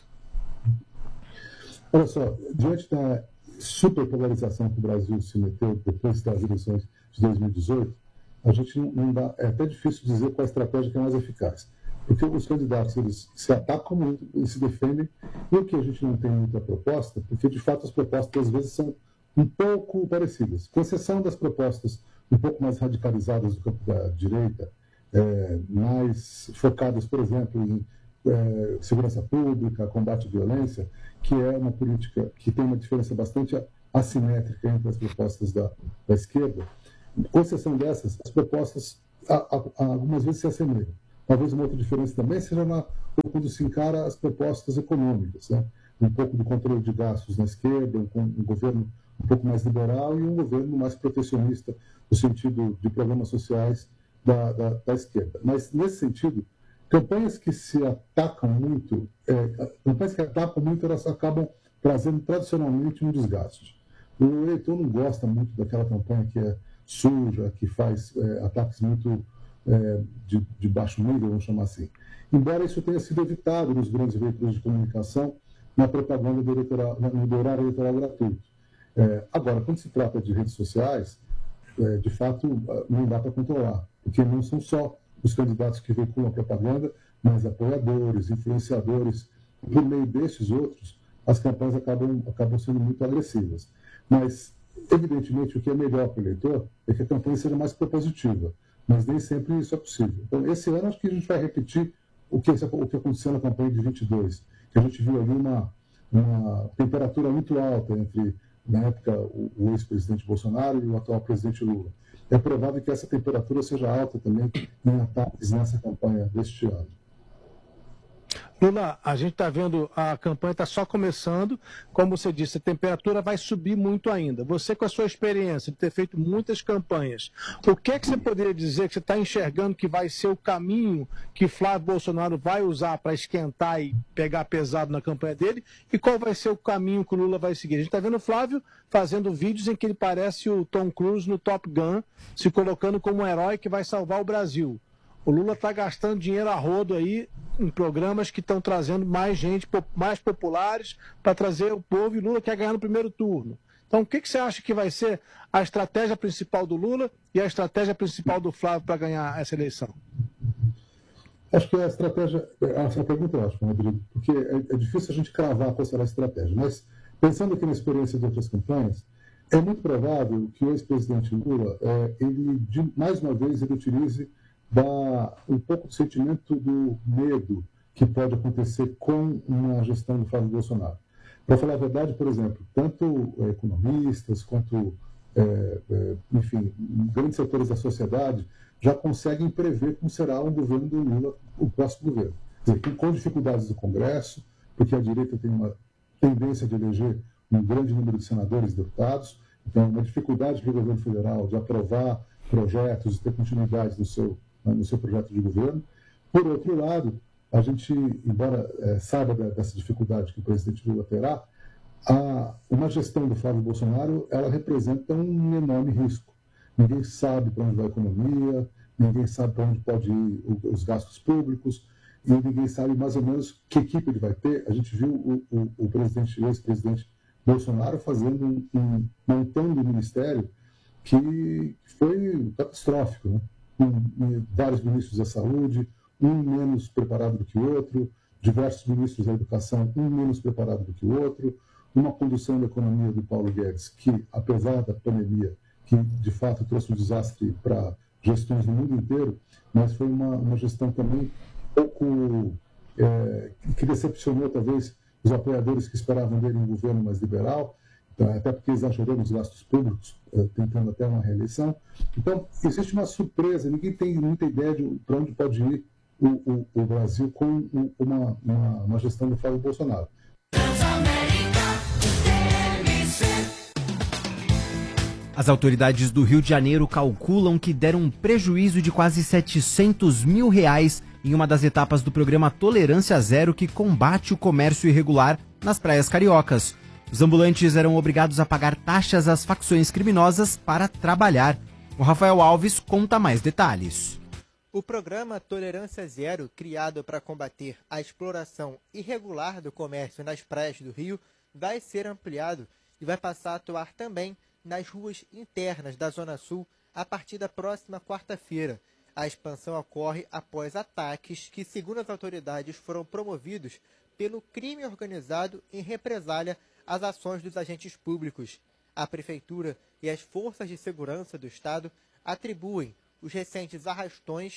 Olha só, diante da superpolarização que o Brasil se meteu depois das eleições de 2018, a gente não dá, é até difícil dizer qual a estratégia que é mais eficaz. Porque os candidatos eles se atacam muito e se defendem, e o que a gente não tem muita proposta, porque de fato as propostas às vezes são um pouco parecidas, com exceção das propostas um pouco mais radicalizadas do campo da direita, mais focadas, por exemplo, em segurança pública, combate à violência, que é uma política que tem uma diferença bastante assimétrica entre as propostas da esquerda. Com exceção dessas, as propostas algumas vezes se assemelham. Talvez uma outra diferença também seja quando se encara as propostas econômicas, né? Um pouco do controle de gastos na esquerda, um governo um pouco mais liberal e um governo mais protecionista no sentido de programas sociais da esquerda. Mas, nesse sentido, campanhas que atacam muito, elas acabam trazendo tradicionalmente um desgaste. O eleitor não gosta muito daquela campanha que é suja, que faz ataques muito de baixo nível, vamos chamar assim. Embora isso tenha sido evitado nos grandes veículos de comunicação, na propaganda do horário eleitoral gratuito. Agora, quando se trata de redes sociais, de fato, não dá para controlar, porque não são só os candidatos que veiculam propaganda, mas apoiadores, influenciadores. Por meio desses outros, as campanhas acabam sendo muito agressivas. Mas, evidentemente, o que é melhor para o eleitor é que a campanha seja mais propositiva, mas nem sempre isso é possível. Então, esse ano, acho que a gente vai repetir o que aconteceu na campanha de 22, que a gente viu ali uma temperatura muito alta entre, na época, o ex-presidente Bolsonaro e o atual presidente Lula. É provável que essa temperatura seja alta também em ataques nessa campanha deste ano.
Lula, a gente está vendo, a campanha está só começando, como você disse, a temperatura vai subir muito ainda. Você, com a sua experiência de ter feito muitas campanhas, o que é que você poderia dizer que você está enxergando que vai ser o caminho que Flávio Bolsonaro vai usar para esquentar e pegar pesado na campanha dele, e qual vai ser o caminho que o Lula vai seguir? A gente está vendo o Flávio fazendo vídeos em que ele parece o Tom Cruise no Top Gun, se colocando como um herói que vai salvar o Brasil. O Lula está gastando dinheiro a rodo aí em programas que estão trazendo mais gente, mais populares, para trazer o povo, e o Lula quer ganhar no primeiro turno. Então, o que você acha que vai ser a estratégia principal do Lula e a estratégia principal do Flávio para ganhar essa eleição?
Acho que essa pergunta é ótima, Rodrigo, porque é difícil a gente cravar qual será a estratégia, mas pensando aqui na experiência de outras campanhas, é muito provável que o ex-presidente Lula, mais uma vez, ele utilize um pouco do sentimento do medo que pode acontecer com uma gestão do Flávio Bolsonaro. Para falar a verdade, por exemplo, tanto economistas quanto, enfim, grandes setores da sociedade já conseguem prever como será o governo do Lula, o próximo governo. Quer dizer, com dificuldades do Congresso, porque a direita tem uma tendência de eleger um grande número de senadores e deputados, então uma dificuldade para o governo federal de aprovar projetos e ter continuidade no seu projeto de governo. Por outro lado, a gente, embora saiba dessa dificuldade que o presidente Lula terá, uma gestão do Flávio Bolsonaro, ela representa um enorme risco. Ninguém sabe para onde vai a economia, ninguém sabe para onde pode ir os gastos públicos, e ninguém sabe mais ou menos que equipe ele vai ter. A gente viu o ex-presidente Bolsonaro montando um ministério que foi catastrófico, né? Vários ministros da saúde, um menos preparado do que o outro, diversos ministros da educação, um menos preparado do que o outro, uma condução da economia do Paulo Guedes, que, apesar da pandemia, que de fato trouxe um desastre para gestões no mundo inteiro, mas foi uma gestão também pouco que decepcionou, talvez, os apoiadores que esperavam dele um governo mais liberal, até porque exagerou nos gastos públicos, tentando até uma reeleição. Então, existe uma surpresa, ninguém tem muita ideia de para onde pode ir o Brasil com uma gestão do Flávio Bolsonaro.
As autoridades do Rio de Janeiro calculam que deram um prejuízo de quase R$700 mil em uma das etapas do programa Tolerância Zero, que combate o comércio irregular nas praias cariocas. Os ambulantes eram obrigados a pagar taxas às facções criminosas para trabalhar. O Rafael Alves conta mais detalhes.
O programa Tolerância Zero, criado para combater a exploração irregular do comércio nas praias do Rio, vai ser ampliado e vai passar a atuar também nas ruas internas da Zona Sul a partir da próxima quarta-feira. A expansão ocorre após ataques que, segundo as autoridades, foram promovidos pelo crime organizado em represália às ações dos agentes públicos. A Prefeitura e as forças de segurança do Estado atribuem os recentes arrastões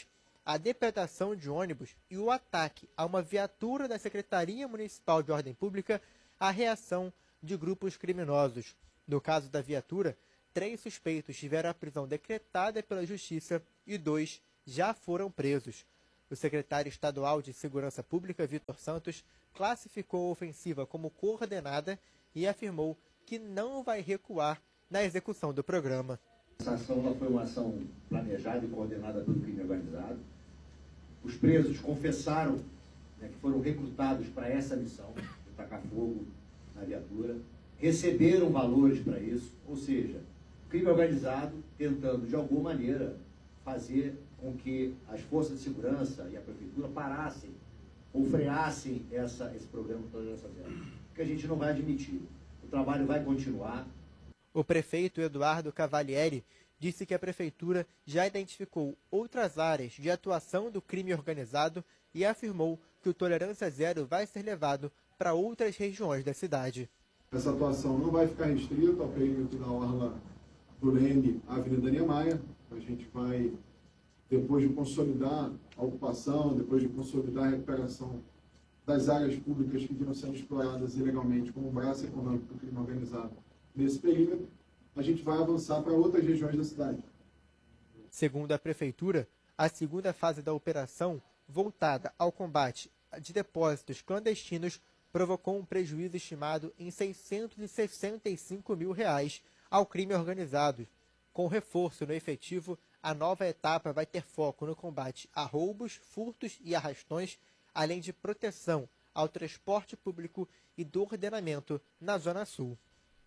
a depredação de ônibus e o ataque a uma viatura da Secretaria Municipal de Ordem Pública, a reação de grupos criminosos. No caso da viatura, 3 suspeitos tiveram a prisão decretada pela Justiça e 2 já foram presos. O secretário estadual de Segurança Pública, Vitor Santos, classificou a ofensiva como coordenada e afirmou que não vai recuar na execução do programa.
Essa ação foi uma ação planejada e coordenada pelo crime organizado. Os presos confessaram, né, que foram recrutados para essa missão, de tacar fogo na viatura, receberam valores para isso, ou seja, o crime organizado tentando, de alguma maneira, fazer com que as forças de segurança e a prefeitura parassem ou freassem esse programa de tolerância zero, que a gente não vai admitir. O trabalho vai continuar.
O prefeito Eduardo Cavalieri disse que a prefeitura já identificou outras áreas de atuação do crime organizado e afirmou que o Tolerância Zero vai ser levado para outras regiões da cidade.
Essa atuação não vai ficar restrita ao perímetro da orla do Leme à Avenida Niemeyer. A gente vai, depois de consolidar a ocupação, depois de consolidar a recuperação das áreas públicas que vinham sendo exploradas ilegalmente como braço econômico do crime organizado nesse perímetro, a gente vai avançar para outras regiões da cidade.
Segundo a Prefeitura, a segunda fase da operação, voltada ao combate de depósitos clandestinos, provocou um prejuízo estimado em R$ 665 mil ao crime organizado. Com reforço no efetivo, a nova etapa vai ter foco no combate a roubos, furtos e arrastões, além de proteção ao transporte público e do ordenamento na Zona Sul.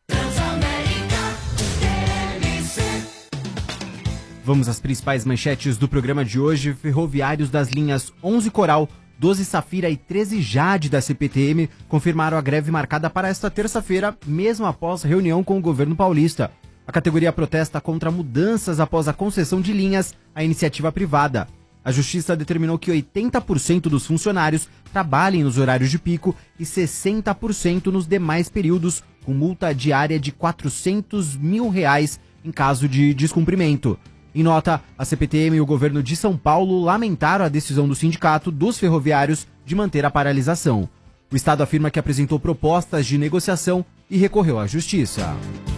Vamos às principais manchetes do programa de hoje. Ferroviários das linhas 11 Coral, 12 Safira e 13 Jade da CPTM confirmaram a greve marcada para esta terça-feira, mesmo após reunião com o governo paulista. A categoria protesta contra mudanças após a concessão de linhas à iniciativa privada. A Justiça determinou que 80% dos funcionários trabalhem nos horários de pico e 60% nos demais períodos, com multa diária de R$ 400 mil em caso de descumprimento. Em nota, a CPTM e o governo de São Paulo lamentaram a decisão do sindicato dos ferroviários de manter a paralisação. O Estado afirma que apresentou propostas de negociação e recorreu à Justiça.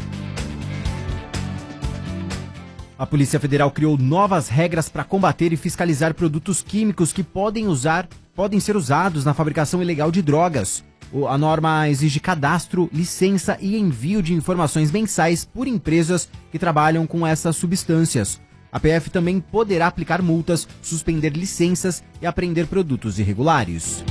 A Polícia Federal criou novas regras para combater e fiscalizar produtos químicos que podem ser usados na fabricação ilegal de drogas. A norma exige cadastro, licença e envio de informações mensais por empresas que trabalham com essas substâncias. A PF também poderá aplicar multas, suspender licenças e apreender produtos irregulares.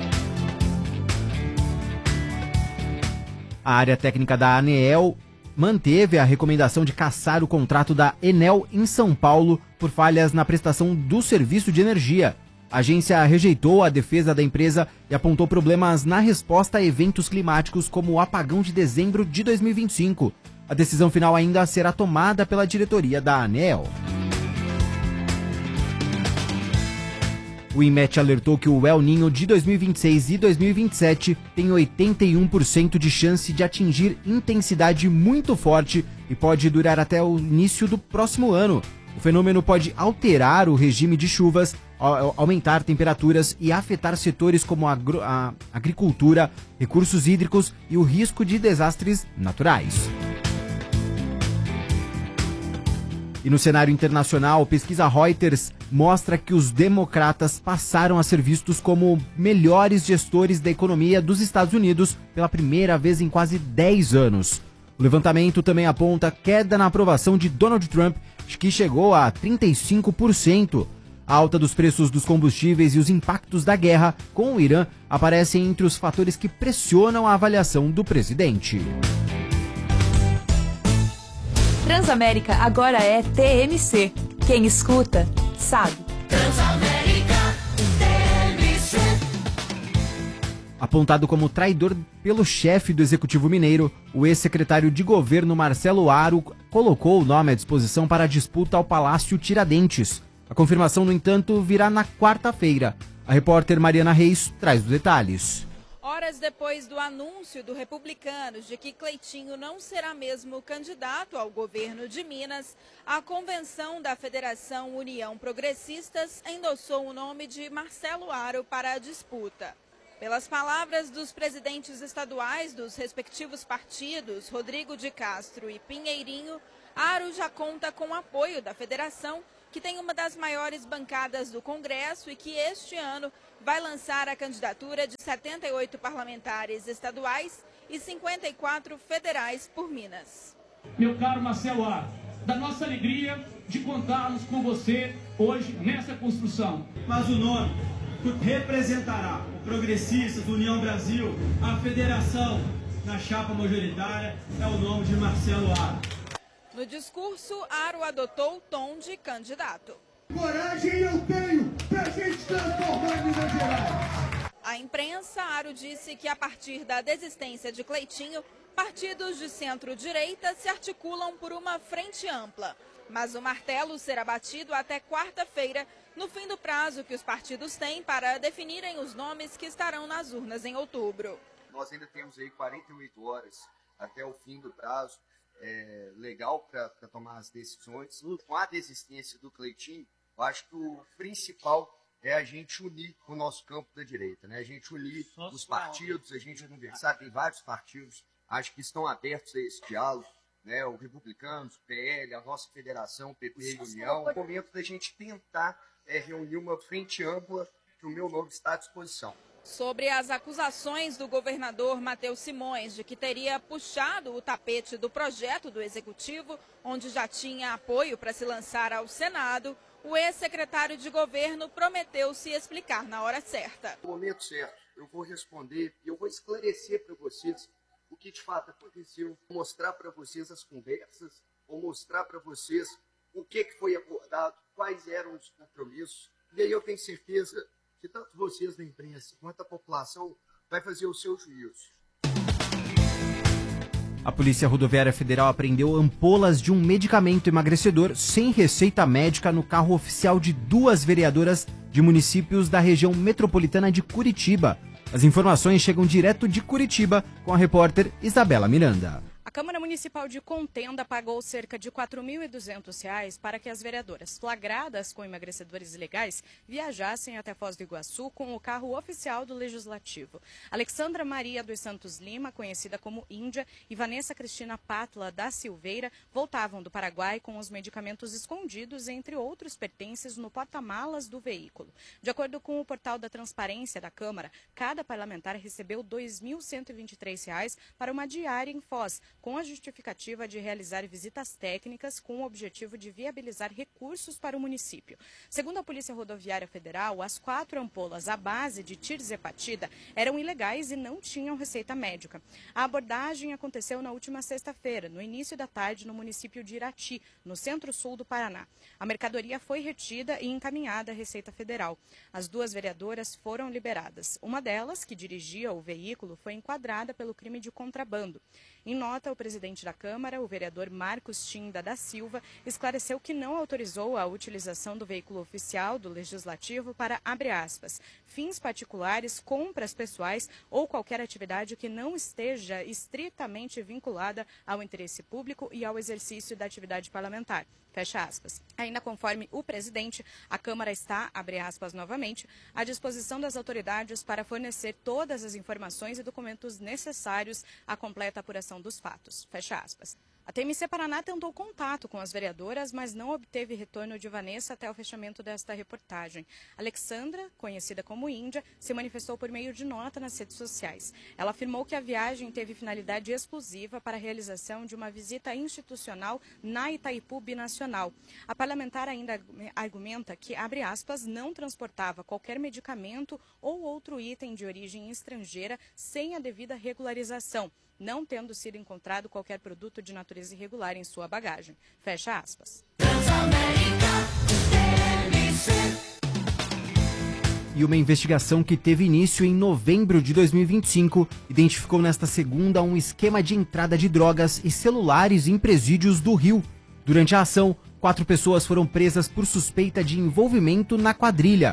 A área técnica da ANEEL manteve a recomendação de cassar o contrato da Enel em São Paulo por falhas na prestação do serviço de energia. A agência rejeitou a defesa da empresa e apontou problemas na resposta a eventos climáticos como o apagão de dezembro de 2025. A decisão final ainda será tomada pela diretoria da ANEEL. O INMET alertou que o El Niño de 2026 e 2027 tem 81% de chance de atingir intensidade muito forte e pode durar até o início do próximo ano. O fenômeno pode alterar o regime de chuvas, aumentar temperaturas e afetar setores como a agricultura, recursos hídricos e o risco de desastres naturais. E no cenário internacional, a pesquisa Reuters mostra que os democratas passaram a ser vistos como melhores gestores da economia dos Estados Unidos pela primeira vez em quase 10 anos. O levantamento também aponta queda na aprovação de Donald Trump, que chegou a 35%. A alta dos preços dos combustíveis e os impactos da guerra com o Irã aparecem entre os fatores que pressionam a avaliação do presidente.
Transamérica agora é TMC. Quem escuta, sabe.
Transamérica TMC.
Apontado como traidor pelo chefe do Executivo Mineiro, o ex-secretário de governo Marcelo Aro colocou o nome à disposição para a disputa ao Palácio Tiradentes. A confirmação, no entanto, virá na quarta-feira. A repórter Mariana Reis traz os detalhes.
Horas depois do anúncio do Republicanos de que Cleitinho não será mesmo candidato ao governo de Minas, a convenção da Federação União Progressistas endossou o nome de Marcelo Aro para a disputa. Pelas palavras dos presidentes estaduais dos respectivos partidos, Rodrigo de Castro e Pinheirinho, Aro já conta com apoio da federação, que tem uma das maiores bancadas do Congresso e que este ano vai lançar a candidatura de 78 parlamentares estaduais e 54 federais por Minas.
Meu caro Marcelo Aro, da nossa alegria de contarmos com você hoje nessa construção. Mas o nome que representará o Progressistas, União Brasil, a federação na chapa majoritária é o nome de Marcelo Aro.
No discurso, Aro adotou o tom de candidato.
Coragem eu tenho pra gente transformar Minas Gerais.
À imprensa, Aro disse que a partir da desistência de Cleitinho, partidos de centro-direita se articulam por uma frente ampla. Mas o martelo será batido até quarta-feira, no fim do prazo que os partidos têm para definirem os nomes que estarão nas urnas em outubro.
Nós ainda temos aí 48 horas até o fim do prazo. Legal para tomar as decisões. Com a desistência do Cleitinho, eu acho que o principal é a gente unir o nosso campo da direita, né? A gente unir os partidos, a gente conversar, tem vários partidos, acho que estão abertos a esse diálogo, né? O Republicanos, o PL, a nossa federação, o PP e União. É o momento da gente tentar reunir uma frente ampla, que o meu nome está à disposição.
Sobre as acusações do governador Matheus Simões de que teria puxado o tapete do projeto do Executivo, onde já tinha apoio para se lançar ao Senado, o ex-secretário de governo prometeu se explicar na hora certa.
No momento certo, eu vou responder e eu vou esclarecer para vocês o que de fato aconteceu, mostrar para vocês as conversas, vou mostrar para vocês o que foi acordado, quais eram os compromissos, e aí eu tenho certeza que tanto vocês da imprensa quanto a população vai fazer o seu juízo.
A Polícia Rodoviária Federal apreendeu ampolas de um medicamento emagrecedor sem receita médica no carro oficial de 2 vereadoras de municípios da região metropolitana de Curitiba. As informações chegam direto de Curitiba com a repórter Isabela Miranda.
A Câmara Municipal de Contenda pagou cerca de R$ 4.200 para que as vereadoras flagradas com emagrecedores ilegais viajassem até Foz do Iguaçu com o carro oficial do Legislativo. Alexandra Maria dos Santos Lima, conhecida como Índia, e Vanessa Cristina Pátula da Silveira voltavam do Paraguai com os medicamentos escondidos, entre outros pertences, no porta-malas do veículo. De acordo com o portal da Transparência da Câmara, cada parlamentar recebeu R$ 2.123 para uma diária em Foz, com a justificativa de realizar visitas técnicas com o objetivo de viabilizar recursos para o município. Segundo a Polícia Rodoviária Federal, as 4 ampolas à base de tirzepatida eram ilegais e não tinham receita médica. A abordagem aconteceu na última sexta-feira, no início da tarde, no município de Irati, no centro-sul do Paraná. A mercadoria foi retida e encaminhada à Receita Federal. As 2 vereadoras foram liberadas. Uma delas, que dirigia o veículo, foi enquadrada pelo crime de contrabando. Em nota, o presidente da Câmara, o vereador Marcos Tinda da Silva, esclareceu que não autorizou a utilização do veículo oficial do Legislativo para, abre aspas, fins particulares, compras pessoais ou qualquer atividade que não esteja estritamente vinculada ao interesse público e ao exercício da atividade parlamentar. Fecha aspas. Ainda conforme o presidente, a Câmara está, abre aspas novamente, à disposição das autoridades para fornecer todas as informações e documentos necessários à completa apuração dos fatos. Fecha aspas. A TMC Paraná tentou contato com as vereadoras, mas não obteve retorno de Vanessa até o fechamento desta reportagem. Alexandra, conhecida como Índia, se manifestou por meio de nota nas redes sociais. Ela afirmou que a viagem teve finalidade exclusiva para a realização de uma visita institucional na Itaipu Binacional. A parlamentar ainda argumenta que, abre aspas, não transportava qualquer medicamento ou outro item de origem estrangeira sem a devida regularização, não tendo sido encontrado qualquer produto de natureza irregular em sua bagagem. Fecha aspas.
E uma investigação que teve início em novembro de 2025 identificou nesta segunda um esquema de entrada de drogas e celulares em presídios do Rio. Durante a ação, 4 pessoas foram presas por suspeita de envolvimento na quadrilha.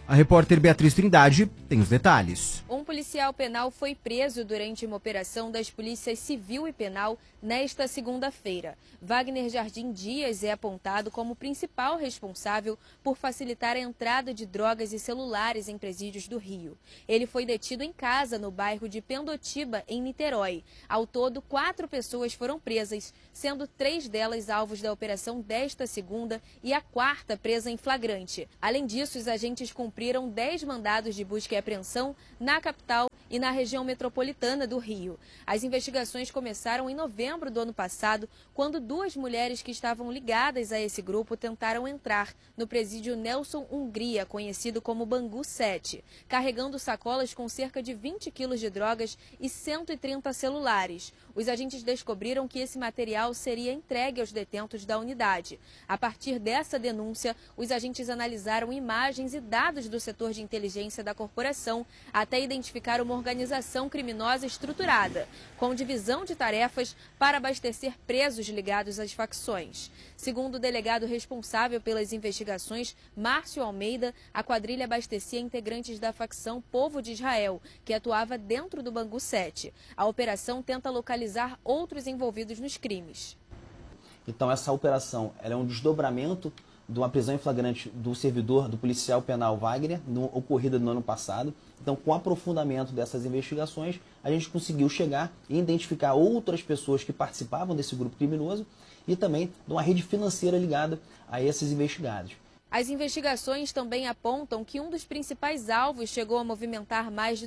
A repórter Beatriz Trindade tem os detalhes.
Um policial penal foi preso durante uma operação das polícias civil e penal nesta segunda-feira. Wagner Jardim Dias é apontado como principal responsável por facilitar a entrada de drogas e celulares em presídios do Rio. Ele foi detido em casa no bairro de Pendotiba, em Niterói. Ao todo, 4 pessoas foram presas, sendo 3 delas alvos da operação desta segunda e a 4ª presa em flagrante. Além disso, os agentes cumpriram 10 mandados de busca e apreensão na capital e na região metropolitana do Rio. As investigações começaram em novembro do ano passado, quando 2 mulheres que estavam ligadas a esse grupo tentaram entrar no presídio Nelson Hungria, conhecido como Bangu 7, carregando sacolas com cerca de 20 quilos de drogas e 130 celulares. Os agentes descobriram que esse material seria entregue aos detentos da unidade. A partir dessa denúncia, os agentes analisaram imagens e dados do setor de inteligência da corporação até identificar uma organização criminosa estruturada, com divisão de tarefas para abastecer presos ligados às facções. Segundo o delegado responsável pelas investigações, Márcio Almeida, a quadrilha abastecia integrantes da facção Povo de Israel, que atuava dentro do Bangu 7. A operação tenta localizar outros envolvidos nos crimes.
Então essa operação ela é um desdobramento de uma prisão em flagrante do servidor, do policial penal Wagner, ocorrida no ano passado. Então, com o aprofundamento dessas investigações, a gente conseguiu chegar e identificar outras pessoas que participavam desse grupo criminoso e também de uma rede financeira ligada a esses investigados.
As investigações também apontam que um dos principais alvos chegou a movimentar mais de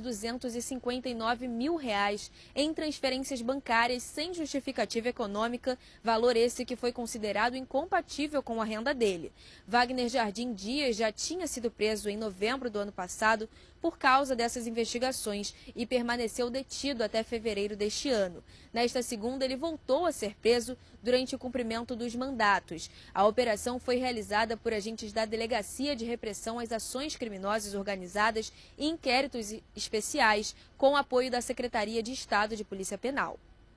R$259 mil em transferências bancárias sem justificativa econômica, valor esse que foi considerado incompatível com a renda dele. Wagner Jardim Dias já tinha sido preso em novembro do ano passado por causa dessas investigações e permaneceu detido até fevereiro deste ano. Nesta segunda, ele voltou a ser preso durante o cumprimento dos mandatos. A operação foi realizada por agentes da Delegacia de Repressão às Ações Criminosas Organizadas e Inquéritos Especiais, com apoio da Secretaria de Estado de Polícia Penal.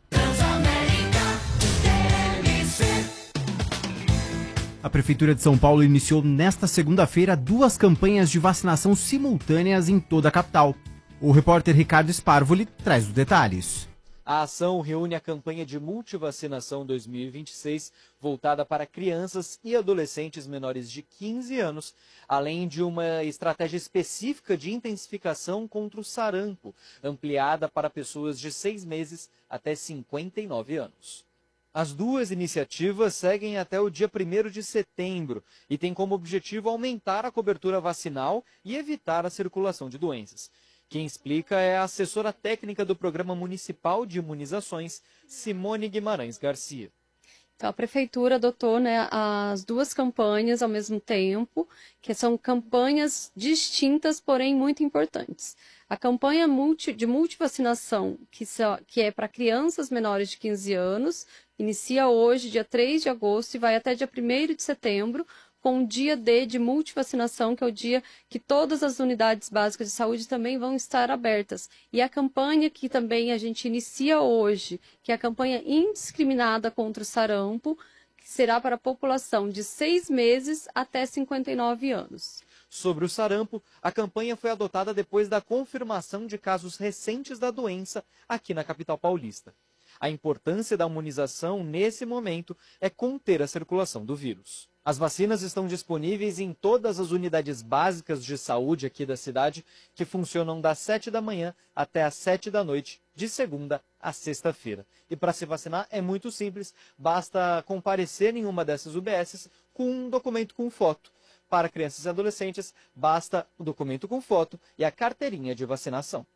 A Prefeitura de São Paulo iniciou nesta segunda-feira 2 campanhas de vacinação simultâneas em toda a capital. O repórter Ricardo Sparvoli traz os detalhes.
A ação reúne a campanha de multivacinação 2026, voltada para crianças e adolescentes menores de 15 anos, além de uma estratégia específica de intensificação contra o sarampo, ampliada para pessoas de 6 meses até 59 anos. As 2 iniciativas seguem até o dia 1º de setembro e têm como objetivo aumentar a cobertura vacinal e evitar a circulação de doenças. Quem explica é a assessora técnica do Programa Municipal de Imunizações, Simone Guimarães Garcia.
Então, a Prefeitura adotou as 2 campanhas ao mesmo tempo, que são campanhas distintas, porém muito importantes. A campanha de multivacinação, que é para crianças menores de 15 anos, inicia hoje, dia 3 de agosto, e vai até dia 1º de setembro, com o dia D de multivacinação, que é o dia que todas as unidades básicas de saúde também vão estar abertas. E a campanha que também a gente inicia hoje, que é a campanha indiscriminada contra o sarampo, que será para a população de 6 meses até 59 anos.
Sobre o sarampo, a campanha foi adotada depois da confirmação de casos recentes da doença aqui na capital paulista. A importância da imunização nesse momento é conter a circulação do vírus. As vacinas estão disponíveis em todas as unidades básicas de saúde aqui da cidade, que funcionam das 7 da manhã até as 7 da noite, de segunda a sexta-feira. E para se vacinar é muito simples, basta comparecer em uma dessas UBSs com um documento com foto. Para crianças e adolescentes, basta o documento com foto e a carteirinha de vacinação.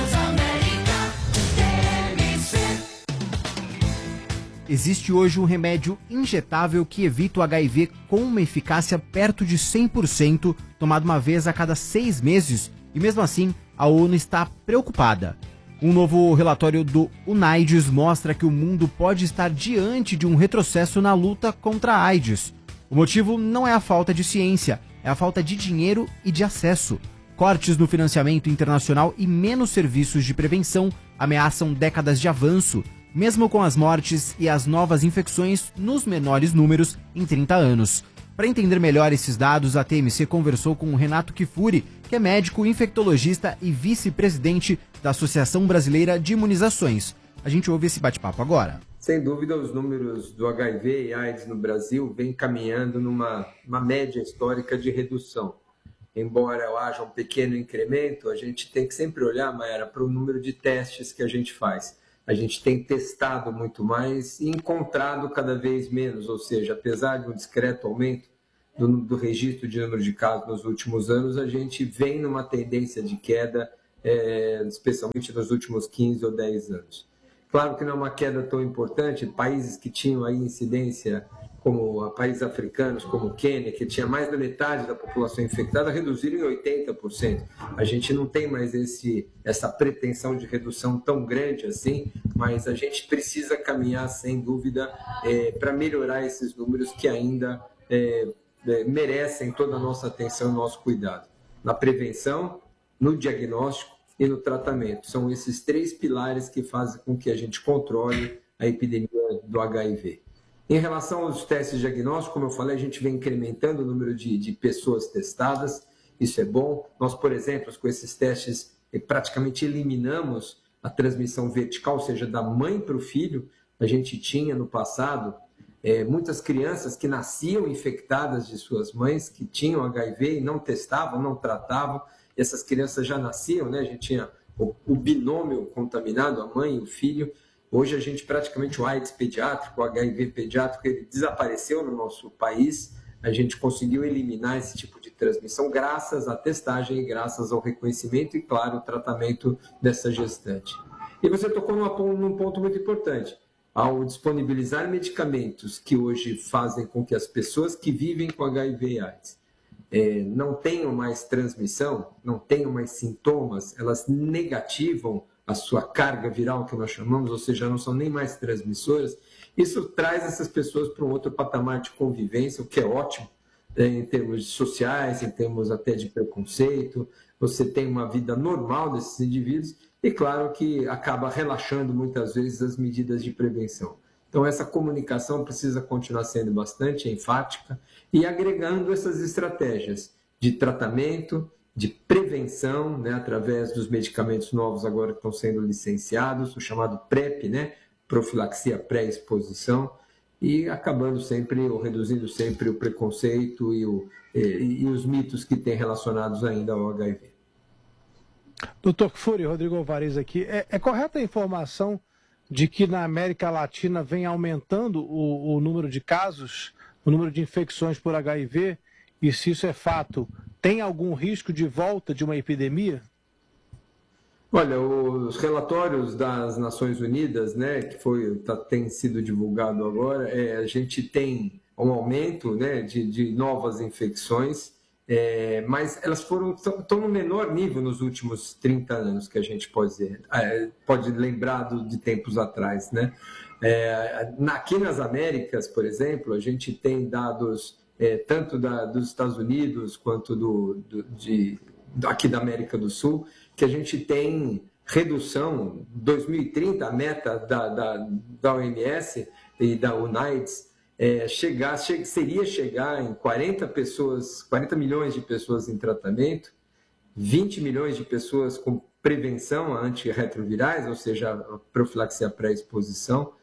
Existe hoje um remédio injetável que evita o HIV com uma eficácia perto de 100%, tomado uma vez a cada 6 meses, e mesmo assim a ONU está preocupada. Um novo relatório do UNAIDS mostra que o mundo pode estar diante de um retrocesso na luta contra a AIDS. O motivo não é a falta de ciência, é a falta de dinheiro e de acesso. Cortes no financiamento internacional e menos serviços de prevenção ameaçam décadas de avanço, mesmo com as mortes e as novas infecções nos menores números em 30 anos. Para entender melhor esses dados, a TMC conversou com o Renato Kifuri, que é médico, infectologista e vice-presidente da Associação Brasileira de Imunizações. A gente ouve esse bate-papo agora.
Sem dúvida, os números do HIV e AIDS no Brasil vêm caminhando numa média histórica de redução. Embora haja um pequeno incremento, a gente tem que sempre olhar, Mayara, para o número de testes que a gente faz. A gente tem testado muito mais e encontrado cada vez menos, ou seja, apesar de um discreto aumento do registro de número de casos nos últimos anos, a gente vem numa tendência de queda, especialmente nos últimos 15 ou 10 anos. Claro que não é uma queda tão importante, países que tinham aí incidência, como países africanos, como o Quênia, que tinha mais da metade da população infectada, reduziram em 80%. A gente não tem mais essa pretensão de redução tão grande assim, mas a gente precisa caminhar, sem dúvida, para melhorar esses números que ainda merecem toda a nossa atenção e nosso cuidado. Na prevenção, no diagnóstico e no tratamento. São esses 3 pilares que fazem com que a gente controle a epidemia do HIV. Em relação aos testes diagnósticos, como eu falei, a gente vem incrementando o número de pessoas testadas, isso é bom. Nós, por exemplo, com esses testes, praticamente eliminamos a transmissão vertical, ou seja, da mãe para o filho. A gente tinha no passado muitas crianças que nasciam infectadas de suas mães, que tinham HIV e não testavam, não tratavam. Essas crianças já nasciam, né? A gente tinha o binômio contaminado, a mãe e o filho. Hoje a gente praticamente o AIDS pediátrico, o HIV pediátrico, ele desapareceu no nosso país. A gente conseguiu eliminar esse tipo de transmissão graças à testagem e graças ao reconhecimento e, claro, o tratamento dessa gestante. E você tocou num ponto muito importante. Ao disponibilizar medicamentos que hoje fazem com que as pessoas que vivem com HIV e AIDS não tenham mais transmissão, não tenham mais sintomas, elas negativam a sua carga viral, que nós chamamos, ou seja, não são nem mais transmissoras, isso traz essas pessoas para um outro patamar de convivência, o que é ótimo, em termos sociais, em termos até de preconceito. Você tem uma vida normal desses indivíduos e, claro, que acaba relaxando muitas vezes as medidas de prevenção. Então, essa comunicação precisa continuar sendo bastante enfática e agregando essas estratégias de tratamento, de prevenção, né, através dos medicamentos novos agora que estão sendo licenciados, o chamado PrEP, né, profilaxia pré-exposição, e acabando sempre, ou reduzindo sempre o preconceito e os mitos que têm relacionados ainda ao HIV.
Doutor Kifuri, Rodrigo Alvarez aqui. É correta a informação de que na América Latina vem aumentando o número de casos, o número de infecções por HIV, e se isso é fato, tem algum risco de volta de uma epidemia?
Olha, os relatórios das Nações Unidas, né, que tem sido divulgado agora, a gente tem um aumento, né, de novas infecções, mas elas estão no menor nível nos últimos 30 anos, que a gente pode lembrar de tempos atrás, né? Aqui nas Américas, por exemplo, a gente tem dados tanto dos Estados Unidos quanto aqui da América do Sul, que a gente tem redução, 2030, a meta da OMS e da UNAIDS, seria chegar em 40 milhões de pessoas em tratamento, 20 milhões de pessoas com prevenção a antirretrovirais, ou seja, a profilaxia pré-exposição,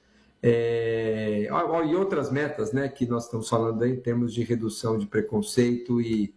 e outras metas, né, que nós estamos falando aí, em termos de redução de preconceito e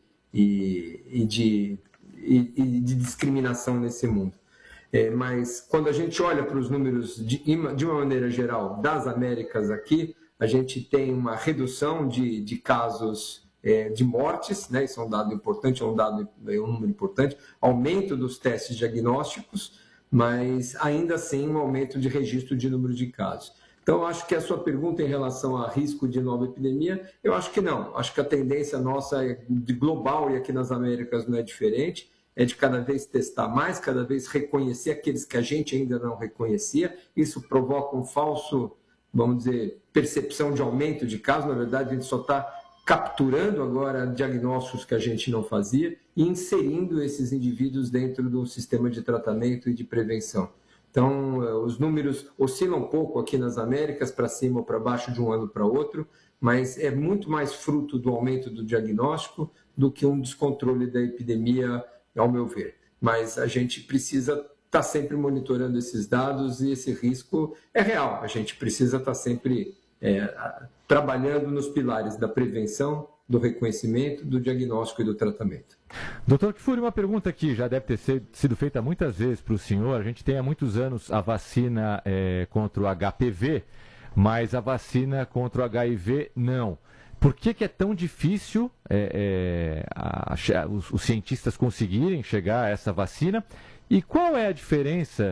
de discriminação nesse mundo. Mas quando a gente olha para os números de uma maneira geral das Américas aqui, a gente tem uma redução de casos de mortes, né? Isso é um dado importante, é um número importante, aumento dos testes diagnósticos, mas ainda assim um aumento de registro de número de casos. Então, acho que a sua pergunta em relação a risco de nova epidemia, eu acho que não. Acho que a tendência nossa de global, e aqui nas Américas não é diferente, é de cada vez testar mais, cada vez reconhecer aqueles que a gente ainda não reconhecia. Isso provoca um falso, vamos dizer, percepção de aumento de casos. Na verdade, a gente só está capturando agora diagnósticos que a gente não fazia e inserindo esses indivíduos dentro do sistema de tratamento e de prevenção. Então, os números oscilam um pouco aqui nas Américas, para cima ou para baixo de um ano para outro, mas é muito mais fruto do aumento do diagnóstico do que um descontrole da epidemia, ao meu ver. Mas a gente precisa estar sempre monitorando esses dados e esse risco é real. A gente precisa estar sempre trabalhando nos pilares da prevenção, do reconhecimento, do diagnóstico e do tratamento.
Doutor Kfouri, uma pergunta que já deve ter sido feita muitas vezes para o senhor. A gente tem há muitos anos a vacina contra o HPV, mas a vacina contra o HIV não. Por que é tão difícil os cientistas conseguirem chegar a essa vacina? E qual é a diferença